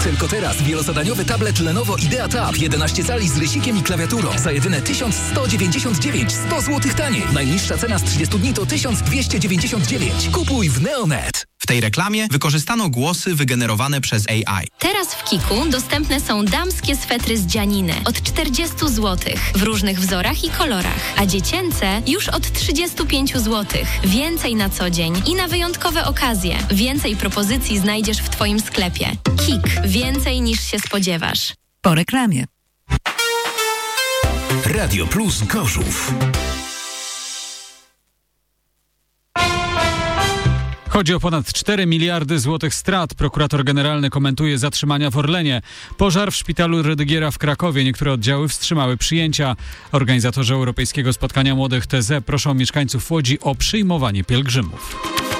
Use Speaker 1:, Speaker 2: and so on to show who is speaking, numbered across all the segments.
Speaker 1: Tylko teraz wielozadaniowy tablet Lenovo Idea Tab 11 cali z rysikiem i klawiaturą za jedyne 1199, 100 zł taniej. Najniższa cena z 30 dni to 1299. Kupuj w Neonet.
Speaker 2: W tej reklamie wykorzystano głosy wygenerowane przez AI.
Speaker 3: Teraz w Kiku dostępne są damskie swetry z dzianiny od 40 zł w różnych wzorach i kolorach, a dziecięce już od 35 zł. Więcej na co dzień i na wyjątkowe okazje. Więcej propozycji znajdziesz w Twoim sklepie. Kik. Więcej niż się spodziewasz.
Speaker 4: Po reklamie.
Speaker 1: Radio Plus Gorzów.
Speaker 5: Chodzi o ponad 4 miliardy złotych strat. Prokurator generalny komentuje zatrzymania w Orlenie. Pożar w szpitalu Rydygiera w Krakowie. Niektóre oddziały wstrzymały przyjęcia. Organizatorzy Europejskiego Spotkania Młodych TZ proszą mieszkańców Łodzi o przyjmowanie pielgrzymów.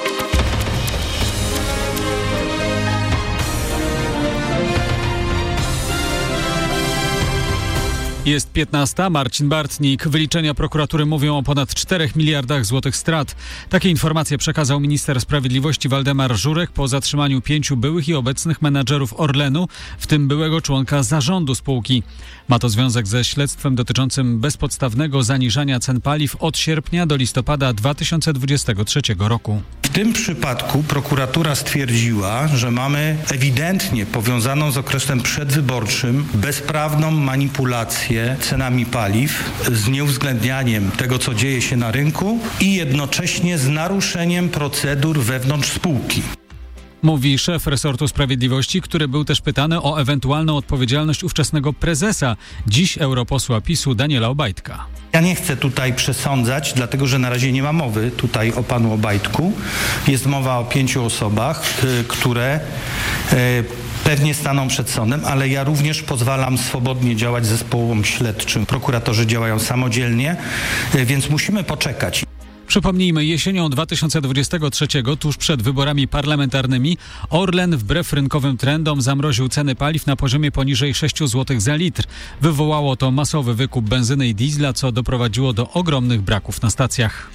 Speaker 5: Jest 15. Marcin Bartnik. Wyliczenia prokuratury mówią o ponad 4 miliardach złotych strat. Takie informacje przekazał minister sprawiedliwości Waldemar Żurek po zatrzymaniu 5 byłych i obecnych menadżerów Orlenu, w tym byłego członka zarządu spółki. Ma to związek ze śledztwem dotyczącym bezpodstawnego zaniżania cen paliw od sierpnia do listopada 2023 roku.
Speaker 6: W tym przypadku prokuratura stwierdziła, że mamy ewidentnie powiązaną z okresem przedwyborczym bezprawną manipulację cenami paliw z nieuwzględnianiem tego, co dzieje się na rynku i jednocześnie z naruszeniem procedur wewnątrz spółki.
Speaker 5: Mówi szef resortu sprawiedliwości, który był też pytany o ewentualną odpowiedzialność ówczesnego prezesa, dziś europosła PiS-u Daniela Obajtka.
Speaker 6: Ja nie chcę tutaj przesądzać, dlatego że na razie nie ma mowy tutaj o panu Obajtku. Jest mowa o 5 osobach, które pewnie staną przed sądem, ale ja również pozwalam swobodnie działać zespołom śledczym. Prokuratorzy działają samodzielnie, więc musimy poczekać.
Speaker 5: Przypomnijmy, jesienią 2023, tuż przed wyborami parlamentarnymi, Orlen wbrew rynkowym trendom zamroził ceny paliw na poziomie poniżej 6 zł za litr. Wywołało to masowy wykup benzyny i diesla, co doprowadziło do ogromnych braków na stacjach.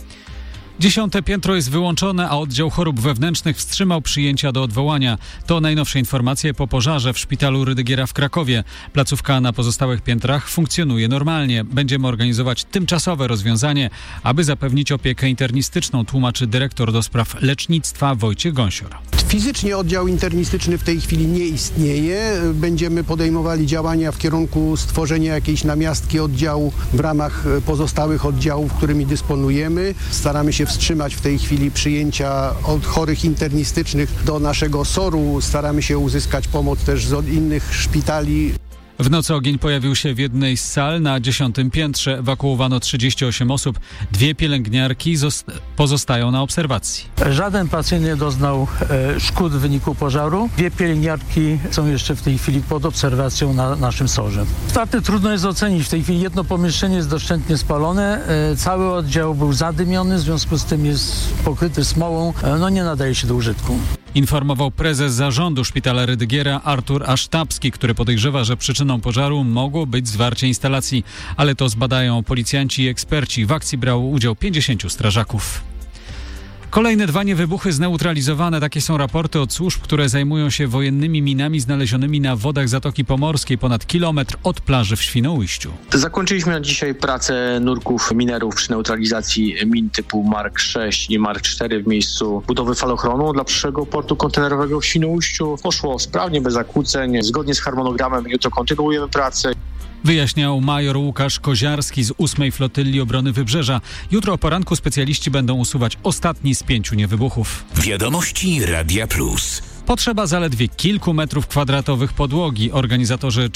Speaker 5: 10. piętro jest wyłączone, a oddział chorób wewnętrznych wstrzymał przyjęcia do odwołania. To najnowsze informacje po pożarze w szpitalu Rydygiera w Krakowie. Placówka na pozostałych piętrach funkcjonuje normalnie. Będziemy organizować tymczasowe rozwiązanie, aby zapewnić opiekę internistyczną, tłumaczy dyrektor do spraw lecznictwa Wojciech Gąsior.
Speaker 7: Fizycznie oddział internistyczny w tej chwili nie istnieje. Będziemy podejmowali działania w kierunku stworzenia jakiejś namiastki oddziału w ramach pozostałych oddziałów, którymi dysponujemy. Staramy się wstrzymać w tej chwili przyjęcia od chorych internistycznych do naszego SOR-u. Staramy się uzyskać pomoc też z innych szpitali.
Speaker 5: W nocy ogień pojawił się w jednej z sal na 10. piętrze. Ewakuowano 38 osób. 2 pielęgniarki pozostają na obserwacji.
Speaker 8: Żaden pacjent nie doznał szkód w wyniku pożaru. 2 pielęgniarki są jeszcze w tej chwili pod obserwacją na naszym SOR-ze. Straty trudno jest ocenić. W tej chwili jedno pomieszczenie jest doszczętnie spalone. Cały oddział był zadymiony, w związku z tym jest pokryty smołą. Nie nadaje się do użytku.
Speaker 5: Informował prezes zarządu szpitala Rydygiera Artur Asztabski, który podejrzewa, że przyczyną pożaru mogło być zwarcie instalacji, ale to zbadają policjanci i eksperci. W akcji brało udział 50 strażaków. Kolejne 2 niewybuchy zneutralizowane. Takie są raporty od służb, które zajmują się wojennymi minami znalezionymi na wodach Zatoki Pomorskiej, ponad kilometr od plaży w Świnoujściu.
Speaker 9: Zakończyliśmy na dzisiaj pracę nurków minerów przy neutralizacji min typu Mark 6 i Mark 4 w miejscu budowy falochronu dla przyszłego portu kontenerowego w Świnoujściu. Poszło sprawnie, bez zakłóceń. Zgodnie z harmonogramem jutro kontynuujemy pracę.
Speaker 5: Wyjaśniał major Łukasz Koziarski z 8. Flotyli Obrony Wybrzeża. Jutro o poranku specjaliści będą usuwać ostatni z 5 niewybuchów.
Speaker 1: Wiadomości Radia Plus.
Speaker 5: Potrzeba zaledwie kilku metrów kwadratowych podłogi. Organizatorzy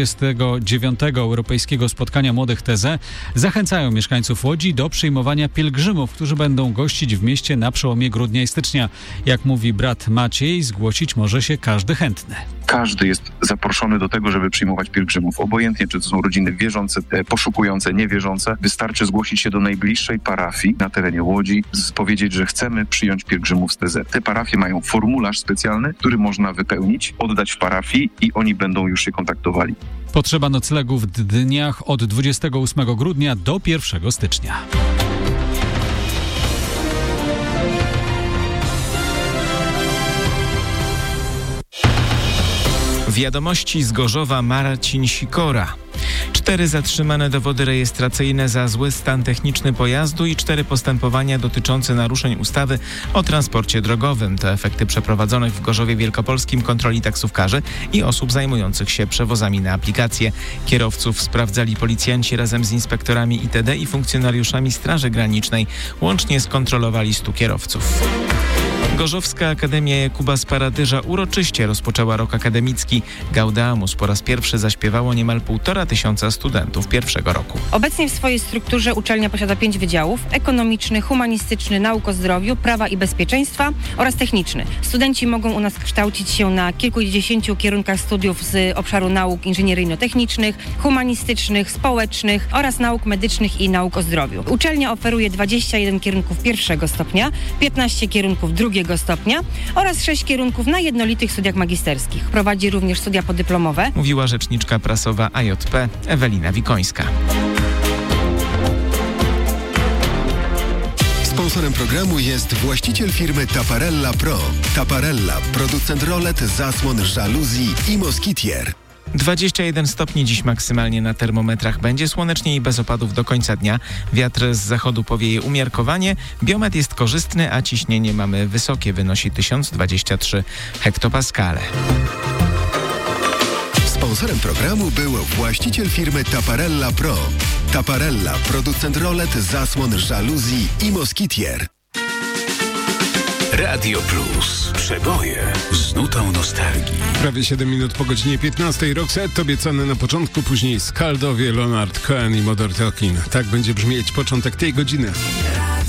Speaker 5: 49. Europejskiego Spotkania Młodych TZ zachęcają mieszkańców Łodzi do przyjmowania pielgrzymów, którzy będą gościć w mieście na przełomie grudnia i stycznia. Jak mówi brat Maciej, zgłosić może się każdy chętny.
Speaker 10: Każdy jest zaproszony do tego, żeby przyjmować pielgrzymów. Obojętnie, czy to są rodziny wierzące, poszukujące, niewierzące. Wystarczy zgłosić się do najbliższej parafii na terenie Łodzi, powiedzieć, że chcemy przyjąć pielgrzymów z TZ. Te parafie mają formularz specjalny, który można wypełnić, oddać w parafii i oni będą już się kontaktowali.
Speaker 5: Potrzeba noclegu w dniach od 28 grudnia do 1 stycznia.
Speaker 4: Wiadomości z Gorzowa Marcin Sikora. 4 zatrzymane dowody rejestracyjne za zły stan techniczny pojazdu i 4 postępowania dotyczące naruszeń ustawy o transporcie drogowym. To efekty przeprowadzonych w Gorzowie Wielkopolskim kontroli taksówkarzy i osób zajmujących się przewozami na aplikację. Kierowców sprawdzali policjanci razem z inspektorami ITD i funkcjonariuszami Straży Granicznej. Łącznie skontrolowali 100 kierowców. Gorzowska Akademia Jakuba Sparadyża uroczyście rozpoczęła rok akademicki. Gaudeamus po raz pierwszy zaśpiewało niemal 1500 studentów pierwszego roku.
Speaker 11: Obecnie w swojej strukturze uczelnia posiada 5 wydziałów: ekonomiczny, humanistyczny, nauk o zdrowiu, prawa i bezpieczeństwa oraz techniczny. Studenci mogą u nas kształcić się na kilkudziesięciu kierunkach studiów z obszaru nauk inżynieryjno-technicznych, humanistycznych, społecznych oraz nauk medycznych i nauk o zdrowiu. Uczelnia oferuje 21 kierunków pierwszego stopnia, 15 kierunków drugiego stopnia oraz 6 kierunków na jednolitych studiach magisterskich. Prowadzi również studia podyplomowe.
Speaker 4: Mówiła rzeczniczka prasowa AJP Ewelina Wikońska.
Speaker 12: Sponsorem programu jest właściciel firmy Taparella Pro. Taparella, producent rolet, zasłon, żaluzji i moskitier.
Speaker 4: 21 stopni dziś maksymalnie na termometrach. Będzie słonecznie i bez opadów do końca dnia. Wiatr z zachodu powieje umiarkowanie. Biometr jest korzystny, a ciśnienie mamy wysokie. Wynosi 1023 hektopaskale.
Speaker 12: Sponsorem programu był właściciel firmy Taparella Pro. Taparella, producent rolet, zasłon, żaluzji i moskitier.
Speaker 13: Radio Plus. Przeboje z nutą nostalgii.
Speaker 14: Prawie 7 minut po godzinie 15. Roxette obiecany na początku, później Skaldowie, Leonard Cohen i Modern Talking. Tak będzie brzmieć początek tej godziny.